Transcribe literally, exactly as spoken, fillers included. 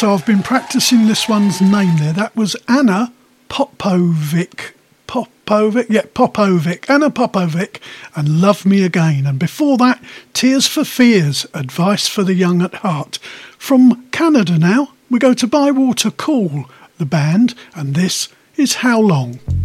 So I've been practicing this one's name there. That was Anna Popovic. Popovic, yeah, Popovic. Anna Popovic and Love Me Again. And before that, Tears for Fears, Advice for the Young at Heart. From Canada now, we go to Bywater Call, the band, and this is How Long.